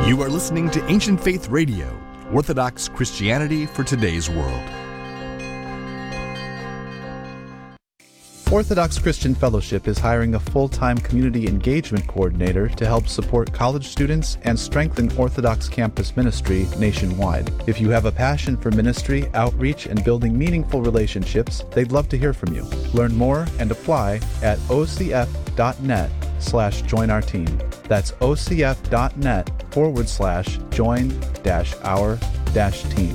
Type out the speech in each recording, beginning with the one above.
You are listening to Ancient Faith Radio, Orthodox Christianity for today's world. Orthodox Christian Fellowship is hiring a full-time community engagement coordinator to help support college students and strengthen Orthodox campus ministry nationwide. If you have a passion for ministry, outreach, and building meaningful relationships, they'd love to hear from you. Learn more and apply at ocf.net/join our team. That's ocf.net/join-our-team.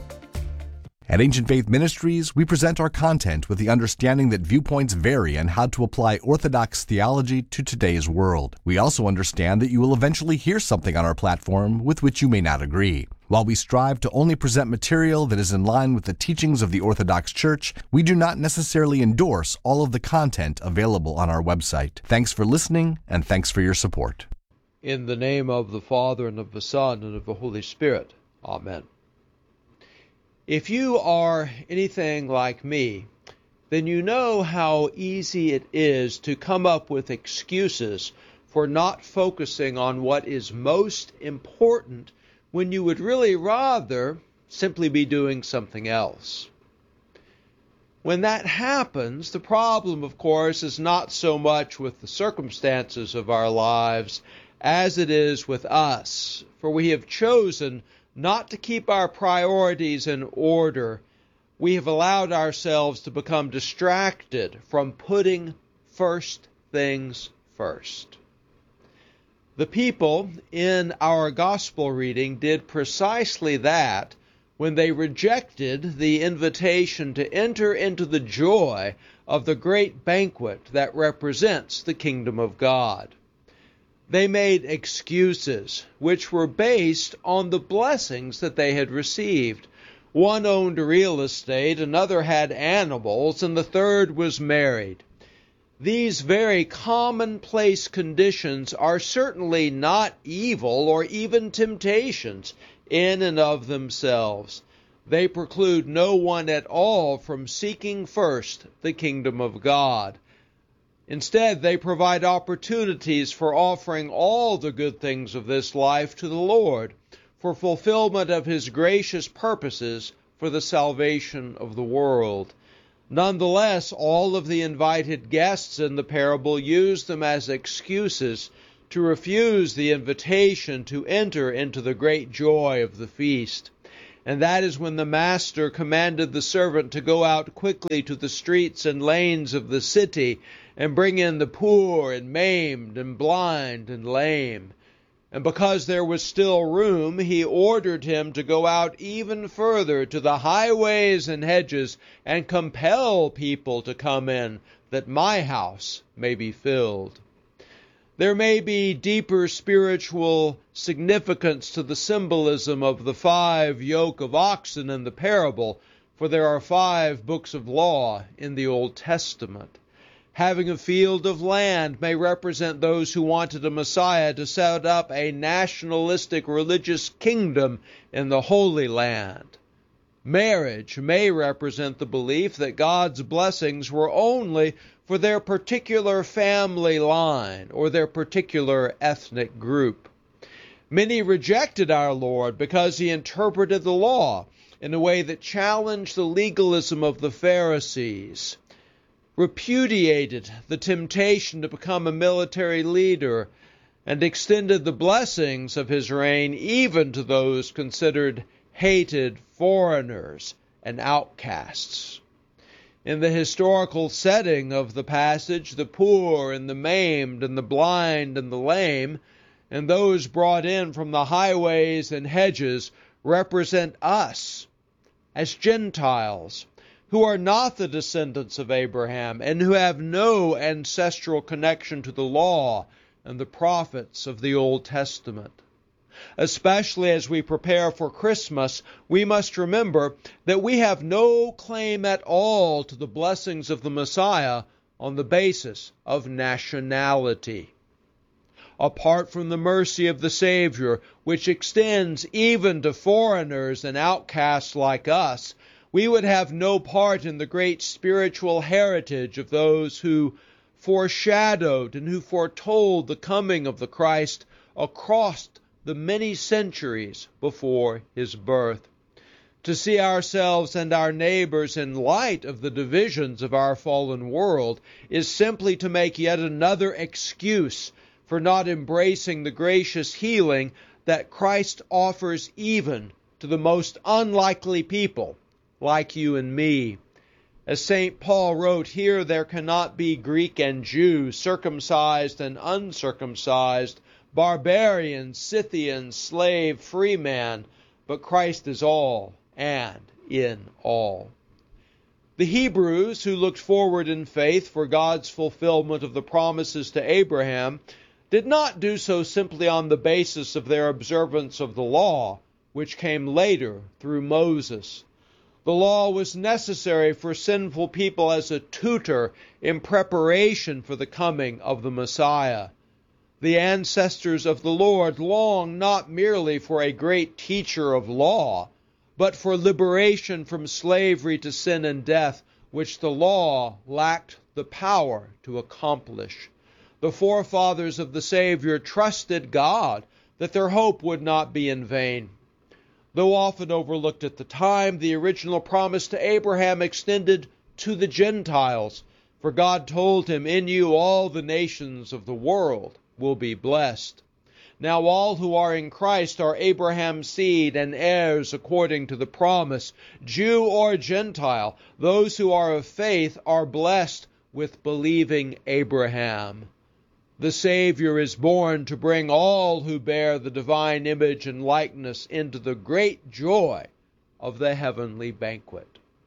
At Ancient Faith Ministries, we present our content with the understanding that viewpoints vary on how to apply Orthodox theology to today's world. We also understand that you will eventually hear something on our platform with which you may not agree. While we strive to only present material that is in line with the teachings of the Orthodox Church, we do not necessarily endorse all of the content available on our website. Thanks for listening, and thanks for your support. In the name of the Father, and of the Son, and of the Holy Spirit. Amen. If you are anything like me, then you know how easy it is to come up with excuses for not focusing on what is most important when you would really rather simply be doing something else. When that happens, the problem, of course, is not so much with the circumstances of our lives as it is with us, for we have chosen not to keep our priorities in order. We have allowed ourselves to become distracted from putting first things first. The people in our gospel reading did precisely that when they rejected the invitation to enter into the joy of the great banquet that represents the kingdom of God. They made excuses which were based on the blessings that they had received. One owned real estate, another had animals, and the third was married. These very commonplace conditions are certainly not evil or even temptations in and of themselves. They preclude no one at all from seeking first the kingdom of God. Instead, they provide opportunities for offering all the good things of this life to the Lord, for fulfillment of His gracious purposes for the salvation of the world. Nonetheless, all of the invited guests in the parable use them as excuses to refuse the invitation to enter into the great joy of the feast. And that is when the master commanded the servant to go out quickly to the streets and lanes of the city and bring in the poor and maimed and blind and lame. And because there was still room, he ordered him to go out even further to the highways and hedges and compel people to come in, that my house may be filled. There may be deeper spiritual significance to the symbolism of the 5 yoke of oxen in the parable, for there are 5 books of law in the Old Testament. Having a field of land may represent those who wanted a Messiah to set up a nationalistic religious kingdom in the Holy Land. Marriage may represent the belief that God's blessings were only for their particular family line or their particular ethnic group. Many rejected our Lord because He interpreted the law in a way that challenged the legalism of the Pharisees, repudiated the temptation to become a military leader, and extended the blessings of His reign even to those considered hated foreigners and outcasts. In the historical setting of the passage, the poor and the maimed and the blind and the lame, and those brought in from the highways and hedges, represent us as Gentiles, who are not the descendants of Abraham and who have no ancestral connection to the law and the prophets of the Old Testament. Especially as we prepare for Christmas, we must remember that we have no claim at all to the blessings of the Messiah on the basis of nationality. Apart from the mercy of the Savior, which extends even to foreigners and outcasts like us, we would have no part in the great spiritual heritage of those who foreshadowed and who foretold the coming of the Christ across the many centuries before his birth. To see ourselves and our neighbors in light of the divisions of our fallen world is simply to make yet another excuse for not embracing the gracious healing that Christ offers even to the most unlikely people, like you and me. As St. Paul wrote, here there cannot be Greek and Jew, circumcised and uncircumcised, barbarian, Scythian, slave, free man, but Christ is all and in all. The Hebrews, who looked forward in faith for God's fulfillment of the promises to Abraham, did not do so simply on the basis of their observance of the law, which came later through Moses. The law was necessary for sinful people as a tutor in preparation for the coming of the Messiah. The ancestors of the Lord longed not merely for a great teacher of law, but for liberation from slavery to sin and death, which the law lacked the power to accomplish. The forefathers of the Savior trusted God that their hope would not be in vain. Though often overlooked at the time, the original promise to Abraham extended to the Gentiles, for God told him, "In you all the nations of the world will be blessed." Now all who are in Christ are Abraham's seed and heirs according to the promise. Jew or Gentile, those who are of faith are blessed with believing Abraham. The Savior is born to bring all who bear the divine image and likeness into the great joy of the heavenly banquet.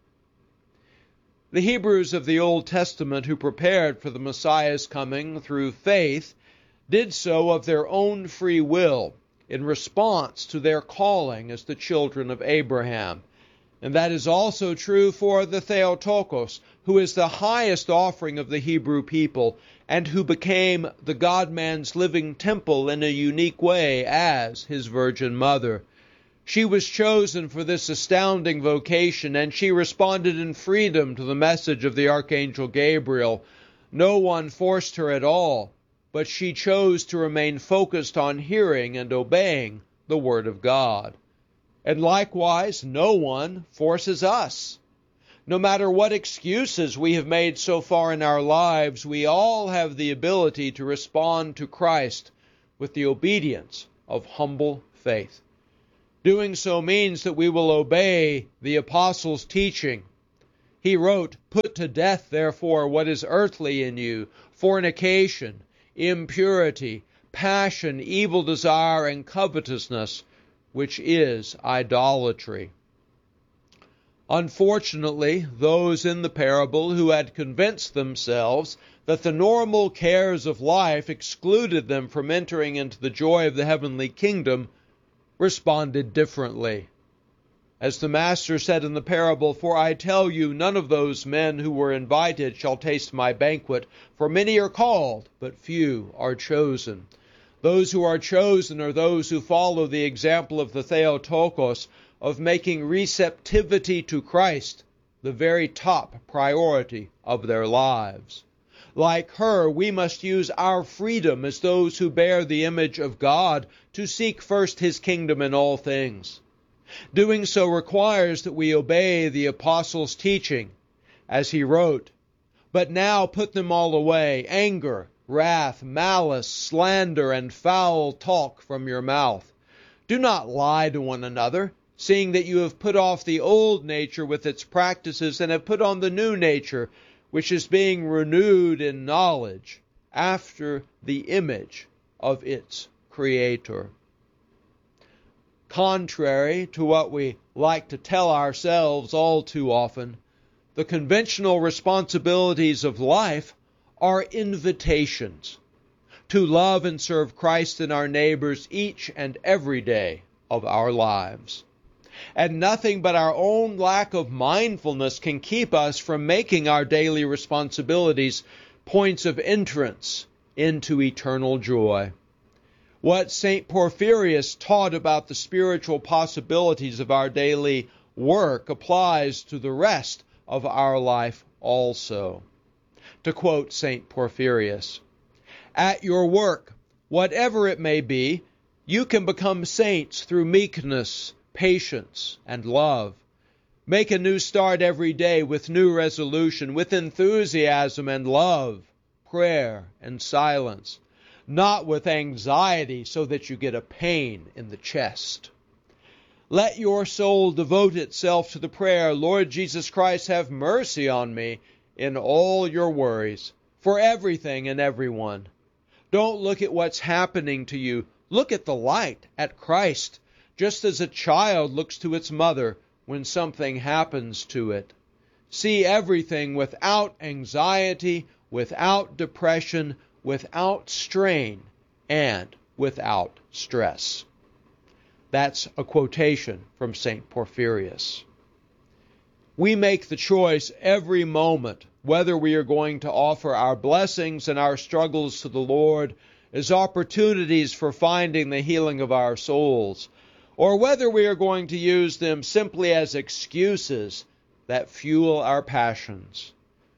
The Hebrews of the Old Testament who prepared for the Messiah's coming through faith did so of their own free will in response to their calling as the children of Abraham. And that is also true for the Theotokos, who is the highest offering of the Hebrew people, and who became the God-man's living temple in a unique way as his Virgin Mother. She was chosen for this astounding vocation, and she responded in freedom to the message of the Archangel Gabriel. No one forced her at all, but she chose to remain focused on hearing and obeying the Word of God. And likewise, no one forces us. No matter what excuses we have made so far in our lives, we all have the ability to respond to Christ with the obedience of humble faith. Doing so means that we will obey the apostles' teaching. He wrote, "Put to death, therefore, what is earthly in you, fornication, impurity, passion, evil desire, and covetousness, which is idolatry." Unfortunately, those in the parable who had convinced themselves that the normal cares of life excluded them from entering into the joy of the heavenly kingdom responded differently. As the Master said in the parable, "For I tell you, none of those men who were invited shall taste my banquet. For many are called, but few are chosen." Those who are chosen are those who follow the example of the Theotokos, of making receptivity to Christ the very top priority of their lives. Like her, we must use our freedom as those who bear the image of God to seek first His kingdom in all things. Doing so requires that we obey the apostles' teaching, as he wrote, "But now put them all away, anger, wrath, malice, slander, and foul talk from your mouth. Do not lie to one another, seeing that you have put off the old nature with its practices and have put on the new nature, which is being renewed in knowledge after the image of its Creator." Contrary to what we like to tell ourselves all too often, the conventional responsibilities of life are invitations to love and serve Christ and our neighbors each and every day of our lives. And nothing but our own lack of mindfulness can keep us from making our daily responsibilities points of entrance into eternal joy. What St. Porphyrius taught about the spiritual possibilities of our daily work applies to the rest of our life also. To quote St. Porphyrius, "At your work, whatever it may be, You can become saints through meekness, patience, and love. Make a new start every day with new resolution, with enthusiasm and love, prayer and silence, not with anxiety so that you get a pain in the chest. Let your soul devote itself to the prayer, Lord Jesus Christ, have mercy on me in all your worries, for everything and everyone. Don't look at what's happening to you. Look at the light, at Christ, just as a child looks to its mother when something happens to it. See everything without anxiety, without depression, without strain, and without stress. That's a quotation from St. Porphyrius. We make the choice every moment whether we are going to offer our blessings and our struggles to the Lord as opportunities for finding the healing of our souls, or whether we are going to use them simply as excuses that fuel our passions.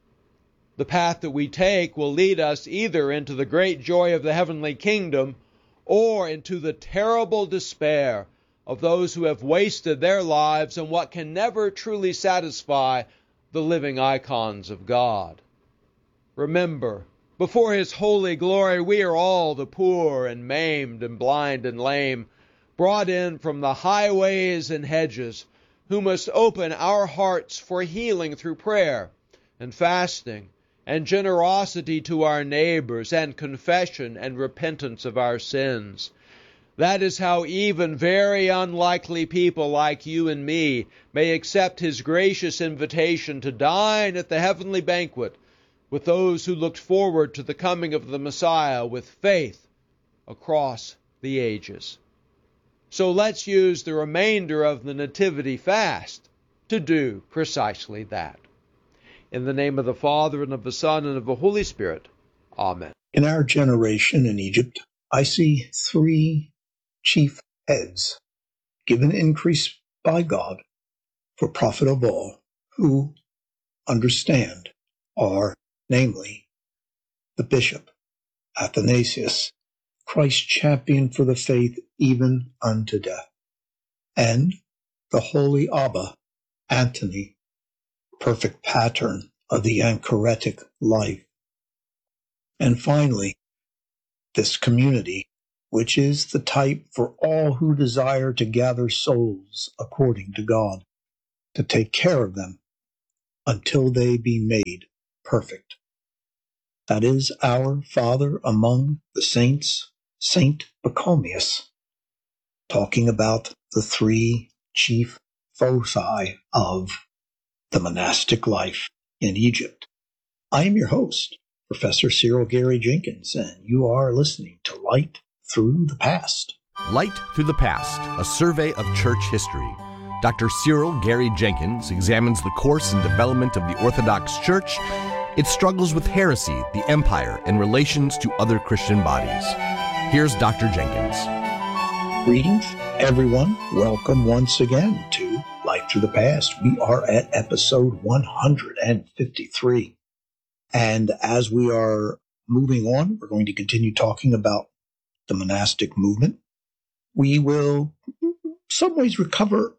The path that we take will lead us either into the great joy of the heavenly kingdom or into the terrible despair of those who have wasted their lives on what can never truly satisfy the living icons of God. Remember, before His holy glory, we are all the poor and maimed and blind and lame, brought in from the highways and hedges, who must open our hearts for healing through prayer and fasting and generosity to our neighbors and confession and repentance of our sins. That is how even very unlikely people like you and me may accept His gracious invitation to dine at the heavenly banquet with those who looked forward to the coming of the Messiah with faith across the ages. So let's use the remainder of the Nativity fast to do precisely that. In the name of the Father, and of the Son, and of the Holy Spirit. Amen. In our generation in Egypt, I see three chief heads given increase by God for profit of all who understand are, namely, the bishop, Athanasius, Christ champion for the faith even unto death, and the holy Abba, Antony, perfect pattern of the anchoretic life. And finally, this community, which is the type for all who desire to gather souls according to God, to take care of them until they be made perfect. That is our father among the saints, Saint Pachomius, talking about the three chief foci of the monastic life in Egypt. I am your host, Professor Cyril Gary Jenkins, and you are listening to Light Through the Past. Light Through the Past, a survey of church history. Dr. Cyril Gary Jenkins examines the course and development of the Orthodox Church, its struggles with heresy, the empire, and relations to other Christian bodies. Here's Dr. Jenkins. Greetings, everyone. Welcome once again to Light Through the Past. We are at episode 153. And as we are moving on, we're going to continue talking about the monastic movement. We will, in some ways, cover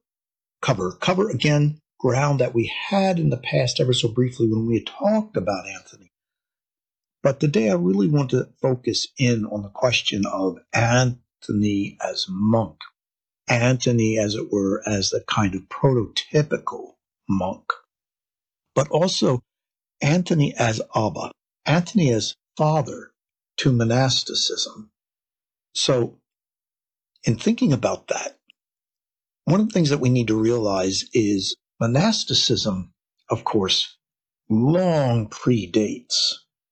again ground that we had in the past ever so briefly when we had talked about Anthony. But today I really want to focus in on the question of Anthony as monk. Anthony, as it were, as the kind of prototypical monk. But also Anthony as Abba, Anthony as father to monasticism. So, in thinking about that, one of the things that we need to realize is monasticism, of course, long predates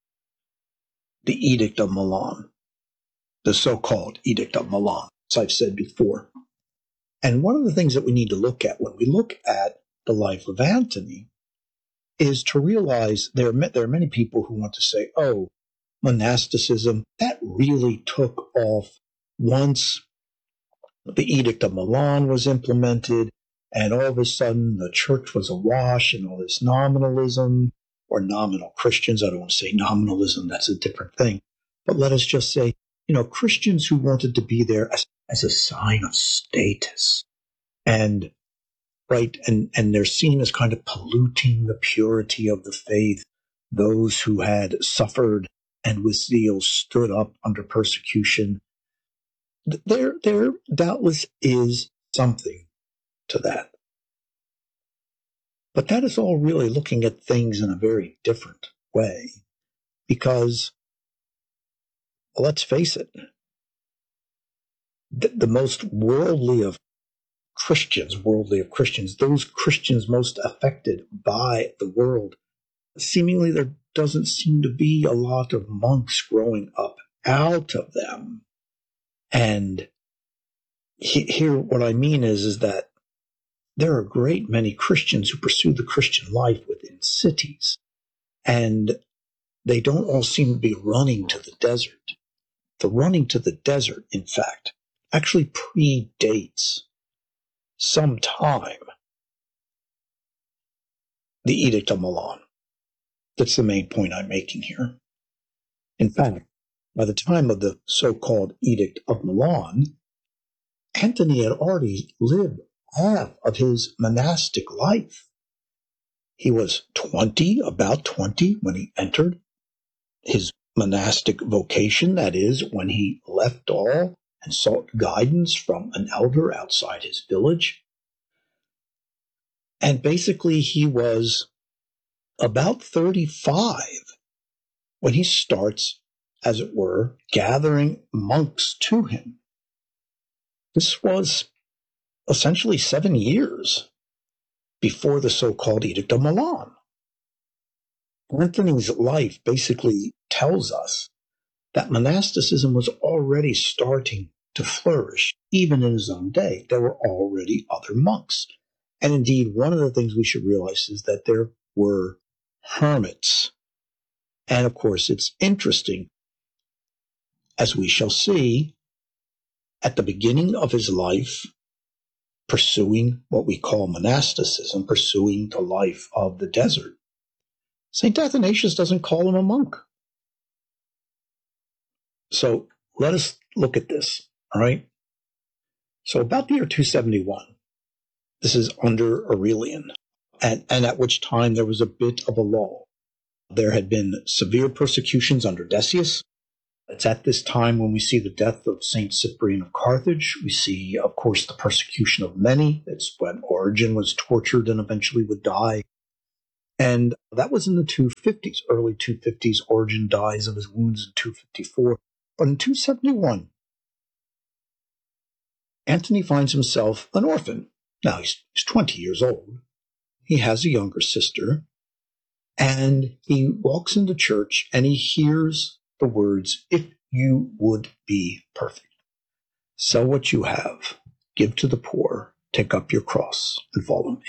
the Edict of Milan, the so-called Edict of Milan, as I've said before. And one of the things that we need to look at when we look at the life of Anthony is to realize there are many people who want to say, oh, monasticism, that really took off once the Edict of Milan was implemented, and all of a sudden the church was awash in all this nominalism, or nominal Christians. I don't want to say nominalism, that's a different thing. But let us just say, Christians who wanted to be there as as a sign of status. And right, and they're seen as kind of polluting the purity of the faith. Those who had suffered and with zeal stood up under persecution. There doubtless is something to that. But that is all really looking at things in a very different way. Because, let's face it, the most worldly of Christians, those Christians most affected by the world, seemingly there doesn't seem to be a lot of monks growing up out of them. And here, what I mean is that there are a great many Christians who pursue the Christian life within cities, and they don't all seem to be running to the desert. The running to the desert, in fact, actually predates sometime the Edict of Milan. That's the main point I'm making here. In fact, by the time of the so-called Edict of Milan, Antony had already lived half of his monastic life. He was about 20, when he entered his monastic vocation, that is, when he left all and sought guidance from an elder outside his village. And basically, he was about 35 when he starts, as it were, gathering monks to him. This was essentially 7 years before the so-called Edict of Milan. Antony's life basically tells us that monasticism was already starting to flourish, even in his own day. There were already other monks. And indeed, one of the things we should realize is that there were hermits. And of course, it's interesting, as we shall see, at the beginning of his life, pursuing what we call monasticism, pursuing the life of the desert, St. Athanasius doesn't call him a monk. So let us look at this, all right? So about the year 271, this is under Aurelian, and at which time there was a bit of a lull. There had been severe persecutions under Decius. It's at this time when we see the death of St. Cyprian of Carthage. We see, of course, the persecution of many. It's when Origen was tortured and eventually would die. And that was in the 250s, early 250s. Origen dies of his wounds in 254. But in 271, Antony finds himself an orphan. Now, he's 20 years old. He has a younger sister. And he walks into church and he hears the words, "If you would be perfect, sell what you have, give to the poor, take up your cross, and follow me."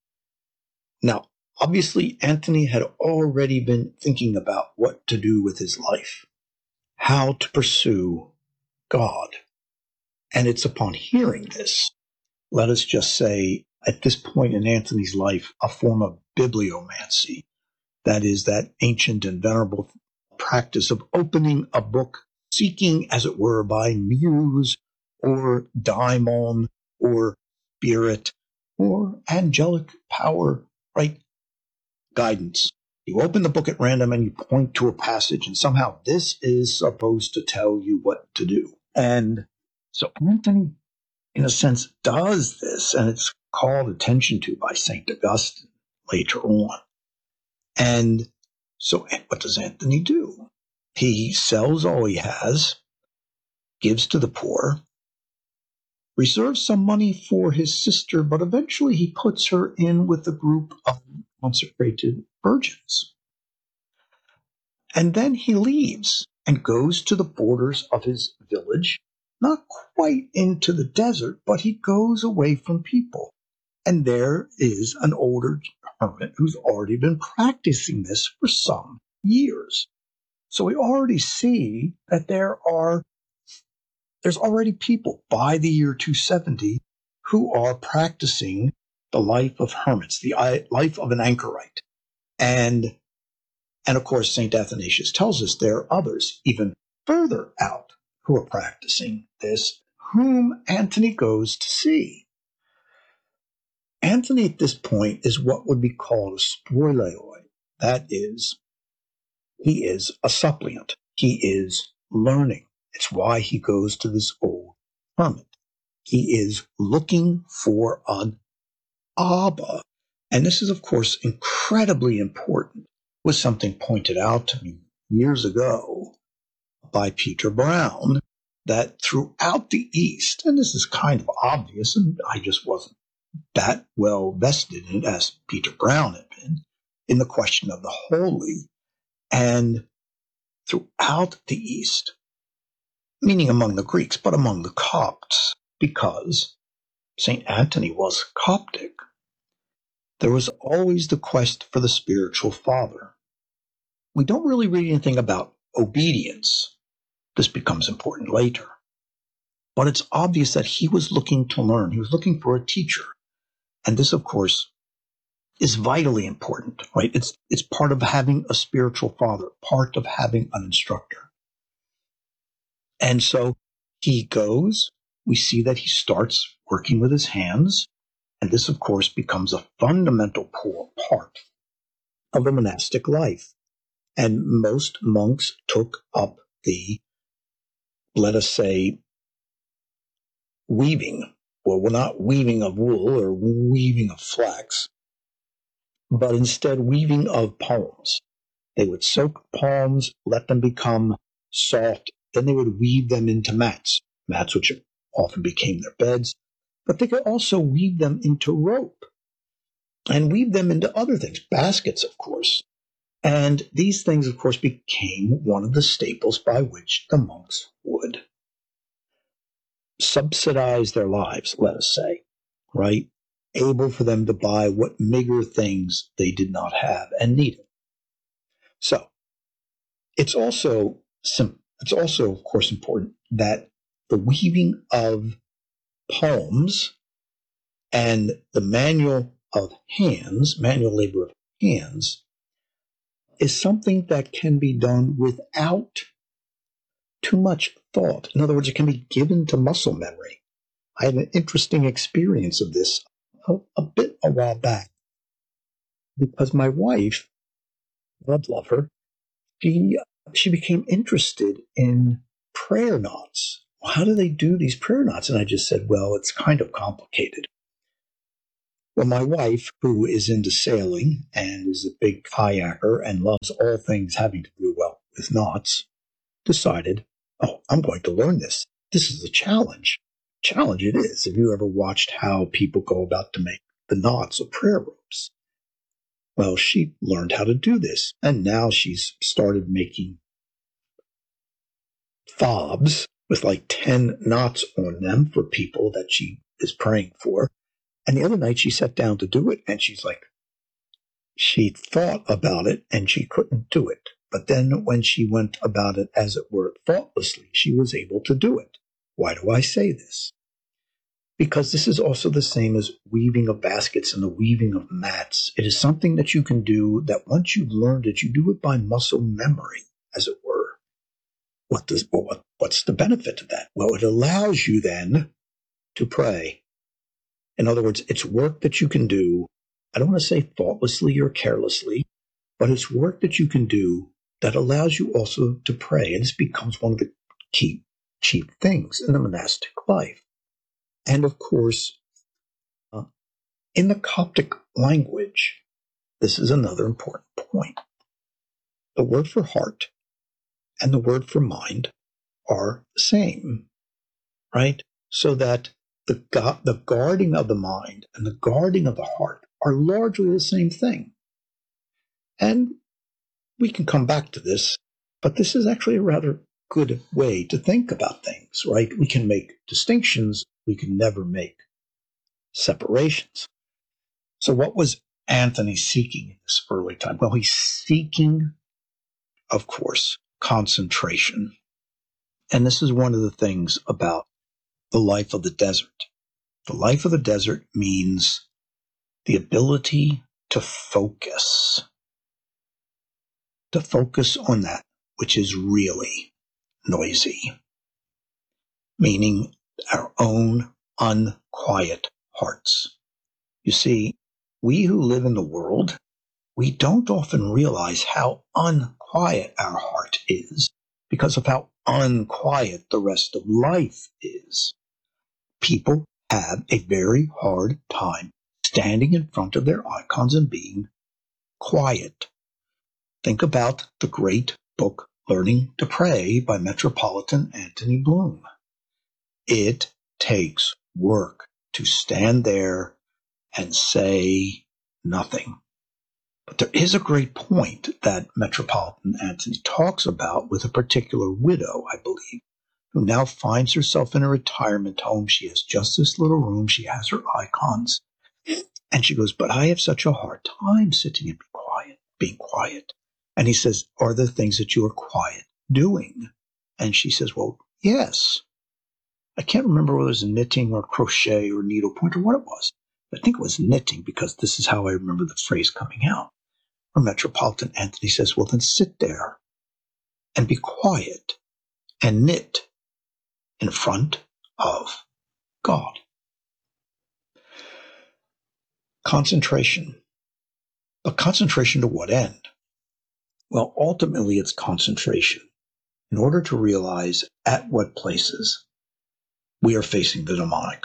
Now, obviously, Antony had already been thinking about what to do with his life, how to pursue God. And it's upon hearing this, let us just say, at this point in Antony's life, a form of bibliomancy. That is, that ancient and venerable practice of opening a book, seeking, as it were, by muse or daimon or spirit or angelic power, right? Guidance. You open the book at random and you point to a passage, and somehow this is supposed to tell you what to do. And so Antony, in a sense, does this, and it's called attention to by St. Augustine later on. And so what does Antony do? He sells all he has, gives to the poor, reserves some money for his sister, but eventually he puts her in with a group of consecrated virgins. And then he leaves and goes to the borders of his village, not quite into the desert, but he goes away from people. And there is an older hermit who's already been practicing this for some years. So we already see that there's already people by the year 270 who are practicing the life of hermits, the life of an anchorite. And of course, St. Athanasius tells us there are others even further out who are practicing this, whom Antony goes to see. Antony at this point is what would be called a spoileoi. That is, he is a suppliant. He is learning. It's why he goes to this old hermit. He is looking for an Abba. And this is, of course, incredibly important. It was something pointed out to me years ago by Peter Brown, that throughout the East, and this is kind of obvious, and I just wasn't that well vested in it as Peter Brown had been, in the question of the holy, and throughout the East, meaning among the Greeks, but among the Copts, because St. Anthony was Coptic, there was always the quest for the spiritual father. We don't really read anything about obedience. This becomes important later. But it's obvious that he was looking to learn. He was looking for a teacher. And this, of course, is vitally important, right? It's part of having a spiritual father, part of having an instructor. And so he goes. We see that he starts working with his hands. And this, of course, becomes a fundamental part of the monastic life. And most monks took up the, let us say, weaving. Well, not weaving of wool or weaving of flax, but instead weaving of palms. They would soak palms, let them become soft, then they would weave them into mats which often became their beds, but they could also weave them into rope and weave them into other things, baskets, of course. And these things, of course, became one of the staples by which the monks would subsidize their lives, let us say, right? Able for them to buy what meager things they did not have and needed. So it's also, of course, important that the weaving of palms and the manual labor of hands, is something that can be done without too much thought. In other words, it can be given to muscle memory. I had an interesting experience of this a while back, because my wife, God love her, she became interested in prayer knots. How do they do these prayer knots? And I just said, well, it's kind of complicated. Well, my wife, who is into sailing and is a big kayaker and loves all things having to do with knots, decided, I'm going to learn this. This is a challenge. Challenge it is. Have you ever watched how people go about to make the knots of prayer ropes? Well, she learned how to do this, and now she's started making fobs with like 10 knots on them for people that she is praying for. And the other night she sat down to do it, and she's like, she thought about it and she couldn't do it. But then when she went about it, as it were, thoughtlessly, she was able to do it. Why do I say this? Because this is also the same as weaving of baskets and the weaving of mats. It is something that you can do that once you've learned it, you do it by muscle memory, as it were. What's the benefit of that? Well, it allows you then to pray. In other words, it's work that you can do. I don't want to say thoughtlessly or carelessly, but it's work that you can do that allows you also to pray. And this becomes one of the key chief things in the monastic life. And of course, in the Coptic language, this is another important point. The word for heart and the word for mind are the same, right? So that the guarding of the mind and the guarding of the heart are largely the same thing. And we can come back to this, but this is actually a rather good way to think about things, right? We can make distinctions. We can never make separations. So what was Anthony seeking in this early time? Well, he's seeking, of course, concentration. And this is one of the things about the life of the desert. The life of the desert means the ability to focus on that which is really noisy, meaning our own unquiet hearts. You see, we who live in the world, we don't often realize how unquiet our heart is because of how unquiet the rest of life is. People have a very hard time standing in front of their icons and being quiet. Think about the great book Learning to Pray by Metropolitan Anthony Bloom. It takes work to stand there and say nothing. But there is a great point that Metropolitan Anthony talks about with a particular widow, I believe, who now finds herself in a retirement home. She has just this little room. She has her icons. And she goes, but I have such a hard time sitting and being quiet. And he says, are there things that you are quiet doing? And she says, well, yes. I can't remember whether it was knitting or crochet or needlepoint or what it was. I think it was knitting because this is how I remember the phrase coming out. Or Metropolitan Anthony says, well, then sit there and be quiet and knit in front of God. Concentration. But concentration to what end? Well, ultimately it's concentration in order to realize at what places we are facing the demonic.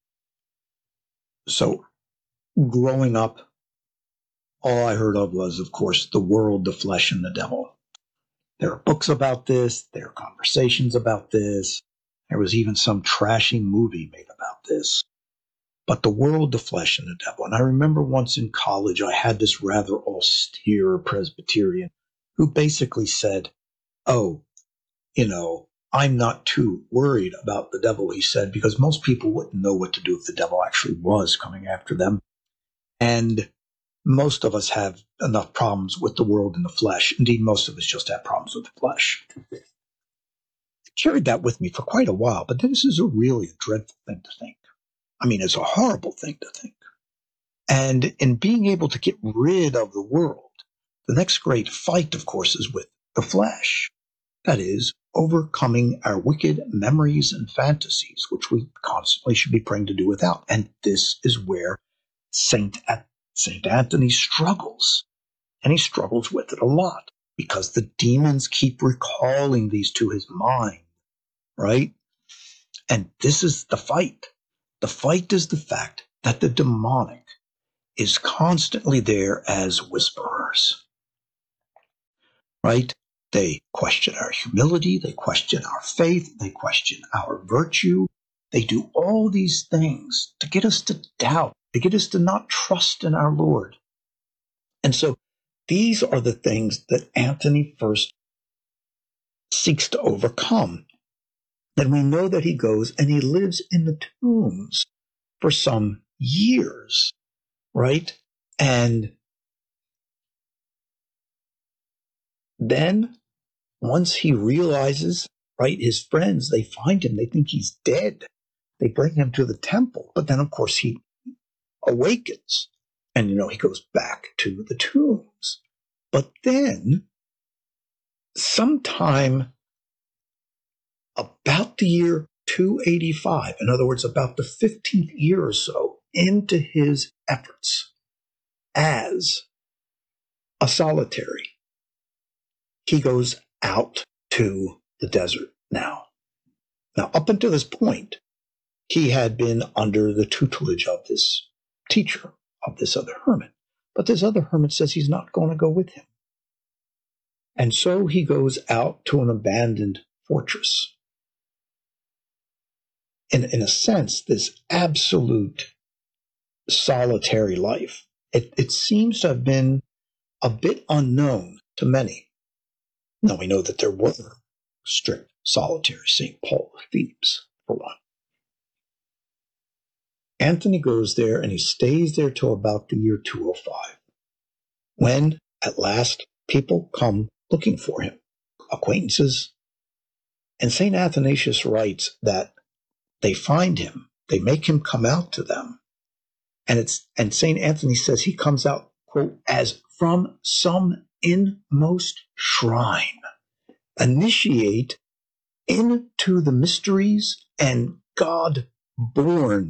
So growing up, all I heard of was, of course, the world, the flesh, and the devil. There are books about this. There are conversations about this. There was even some trashy movie made about this. But the world, the flesh, and the devil. And I remember once in college, I had this rather austere Presbyterian who basically said, oh, I'm not too worried about the devil, he said, because most people wouldn't know what to do if the devil actually was coming after them. And most of us have enough problems with the world and the flesh. Indeed, most of us just have problems with the flesh. I carried that with me for quite a while, but this is really a dreadful thing to think. I mean, it's a horrible thing to think. And in being able to get rid of the world, the next great fight, of course, is with the flesh. That is, overcoming our wicked memories and fantasies, which we constantly should be praying to do without. And this is where Saint Anthony struggles. And he struggles with it a lot because the demons keep recalling these to his mind, right? And this is the fight. The fight is the fact that the demonic is constantly there as whisperers, right? They question our humility. They question our faith. They question our virtue. They do all these things to get us to doubt, to get us to not trust in our Lord. And so these are the things that Anthony first seeks to overcome. Then we know that he goes and he lives in the tombs for some years, right? And then once he realizes, right, his friends, they find him, they think he's dead. They bring him to the temple. But then, of course, he awakens and, he goes back to the tombs. But then sometime about the year 285, in other words, about the 15th year or so into his efforts as a solitary, he goes out to the desert now. Now, up until this point, he had been under the tutelage of this teacher, of this other hermit. But this other hermit says he's not going to go with him. And so he goes out to an abandoned fortress. In a sense, this absolute solitary life, it seems to have been a bit unknown to many. Now, we know that there were strict solitary St. Paul of Thebes, for one. Anthony goes there and he stays there till about the year 205, when at last people come looking for him, acquaintances. And St. Athanasius writes that they find him, they make him come out to them. And St. Anthony says he comes out, quote, as from some inmost shrine, initiate into the mysteries and God born.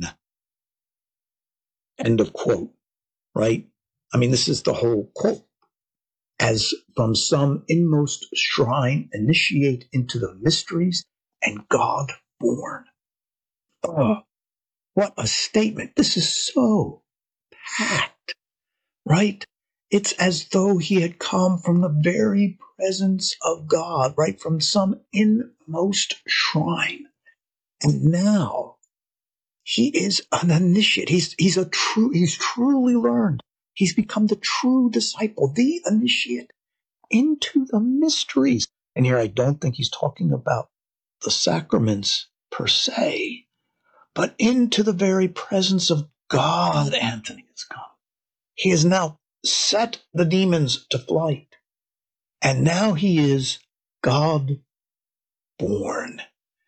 End of quote, right? I mean, this is the whole quote. As from some inmost shrine initiate into the mysteries and God born. Oh, what a statement. This is so packed, right? It's as though he had come from the very presence of God, right? From some inmost shrine. And now he is an initiate. He's truly learned. He's become the true disciple, the initiate into the mysteries. And here I don't think he's talking about the sacraments per se, but into the very presence of God, Anthony has come. He has now set the demons to flight. And now he is God born.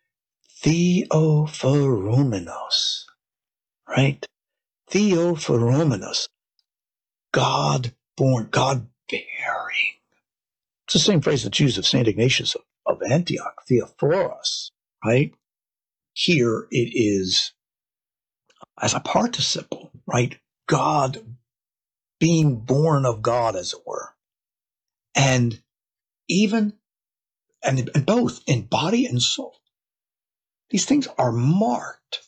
Theophorumenos, right? Theophorumenos, God born, God bearing. It's the same phrase that's used of St. Ignatius of Antioch, Theophoros, right? Here it is as a participle, right? God being born of God, as it were. And even, and both in body and soul, these things are marked.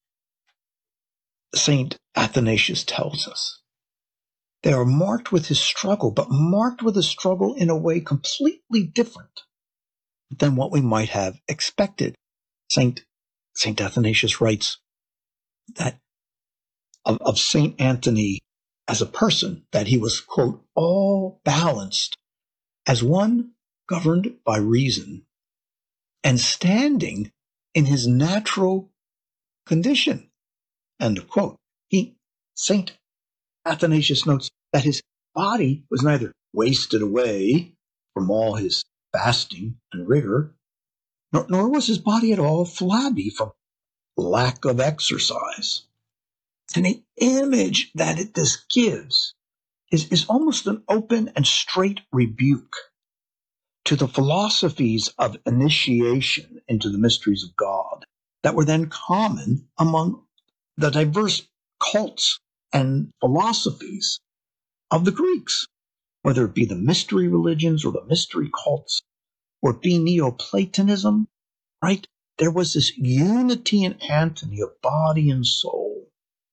St. Athanasius tells us. They are marked with his struggle, but marked with a struggle in a way completely different than what we might have expected. St. Athanasius writes that of St. Anthony as a person, that he was, quote, all balanced as one governed by reason and standing in his natural condition, end of quote. St. Athanasius notes that his body was neither wasted away from all his fasting and rigor, nor was his body at all flabby from lack of exercise. And the image that this gives is almost an open and straight rebuke to the philosophies of initiation into the mysteries of God that were then common among the diverse cults and philosophies of the Greeks, whether it be the mystery religions or the mystery cults, or it be Neoplatonism, right? There was this unity in Antony of body and soul.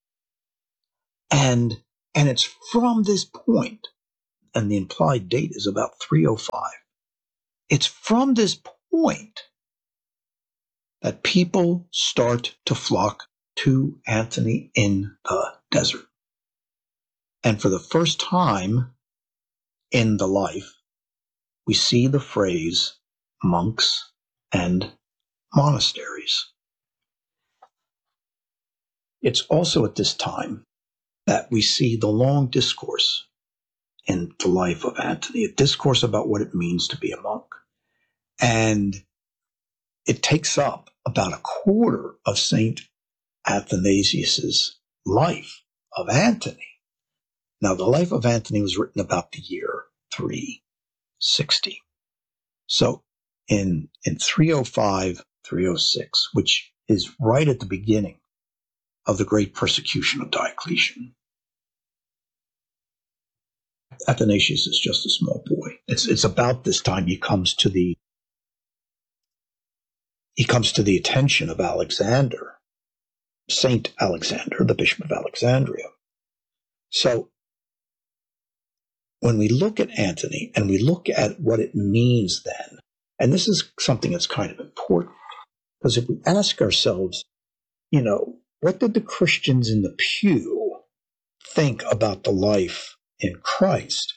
And it's from this point, and the implied date is about 305. It's from this point that people start to flock to Antony in the desert. And for the first time in the life, we see the phrase monks and monasteries. It's also at this time that we see the long discourse in the life of Antony, a discourse about what it means to be a monk. And it takes up about a quarter of St. Athanasius's life of Antony. Now, the life of Antony was written about the year 360. So in 305, 306, which is right at the beginning of the great persecution of Diocletian, Athanasius is just a small boy. It's about this time he comes to the attention of Alexander, Saint Alexander, the Bishop of Alexandria. So when we look at Antony and we look at what it means then, and this is something that's kind of important, because if we ask ourselves, what did the Christians in the pew think about the life in Christ?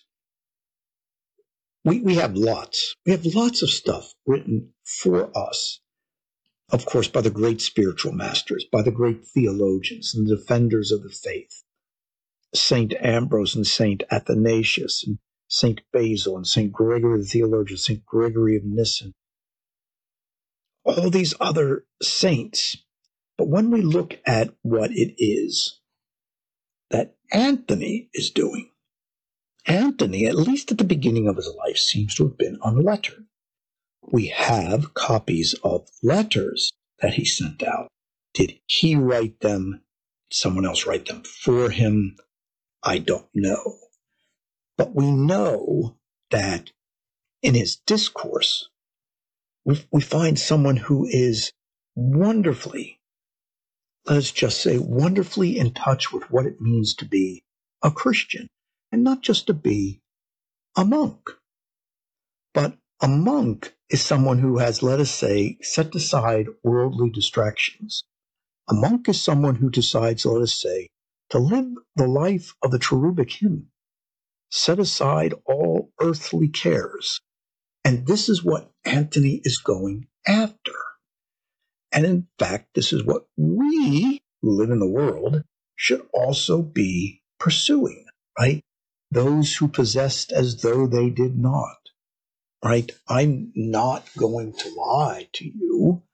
We have lots. We have lots of stuff written for us, of course, by the great spiritual masters, by the great theologians and the defenders of the faith. St. Ambrose and St. Athanasius and St. Basil and St. Gregory the theologian, St. Gregory of Nyssa, all these other saints. But when we look at what it is that Anthony is doing, Anthony, at least at the beginning of his life, seems to have been unlettered. We have copies of letters that he sent out, Did he write them? Did someone else write them for him? I don't know. But we know that in his discourse, we find someone who is wonderfully, let's just say, wonderfully in touch with what it means to be a Christian, and not just to be a monk. But a monk is someone who has, let us say, set aside worldly distractions. A monk is someone who decides, let us say, to live the life of the cherubic hymn, set aside all earthly cares. And this is what Antony is going after. And in fact, this is what we who live in the world should also be pursuing, right? Those who possessed as though they did not, right? I'm not going to lie to you.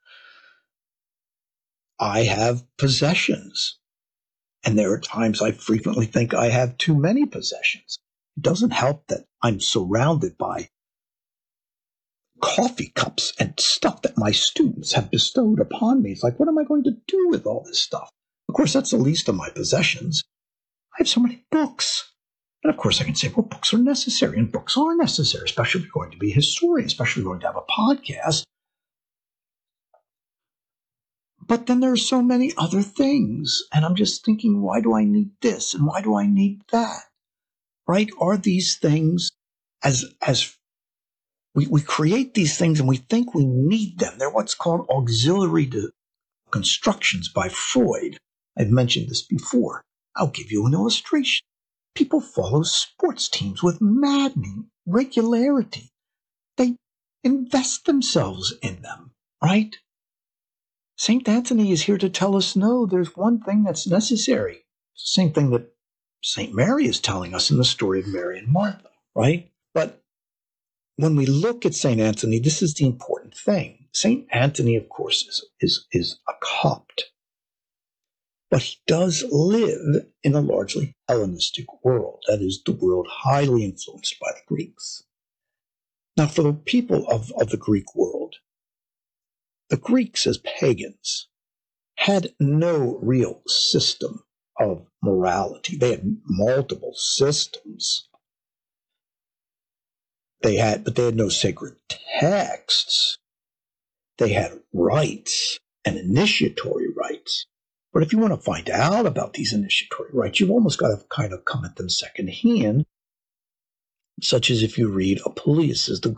I have possessions. And there are times I frequently think I have too many possessions. It doesn't help that I'm surrounded by coffee cups and stuff that my students have bestowed upon me. It's like, what am I going to do with all this stuff? Of course, that's the least of my possessions. I have so many books. And of course, I can say, well, books are necessary, and books are necessary, especially if you're going to be a historian, especially if you're going to have a podcast. But then there are so many other things, and I'm just thinking, why do I need this, and why do I need that? Right? Are these things, as we create these things and we think we need them. They're what's called auxiliary constructions by Freud. I've mentioned this before. I'll give you an illustration. People follow sports teams with maddening regularity. They invest themselves in them, right? St. Anthony is here to tell us, no, there's one thing that's necessary. It's the same thing that St. Mary is telling us in the story of Mary and Martha, right? But when we look at St. Anthony, this is the important thing. St. Anthony, of course, is a Copt. But he does live in a largely Hellenistic world. That is, the world highly influenced by the Greeks. Now, for the people of the Greek world, the Greeks as pagans had no real system of morality. They had multiple systems. But they had no sacred texts. They had rites and initiatory rites. But if you want to find out about these initiatory rites, you've almost got to kind of come at them secondhand, such as if you read Apuleius's The